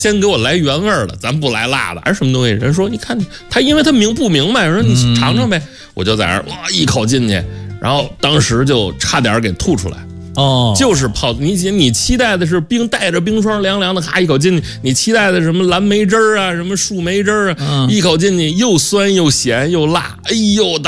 先给我来原味儿的，咱不来辣的，还是什么东西？人说你看他，因为他不明白，说你尝尝呗，我就在那儿哇一口进去，然后当时就差点给吐出来。 哦， 就是泡你期待的是带着冰霜凉凉的，咔一口进去，你期待的什么蓝莓汁儿啊，什么树莓汁儿啊，一口进去又酸又咸又辣，哎呦！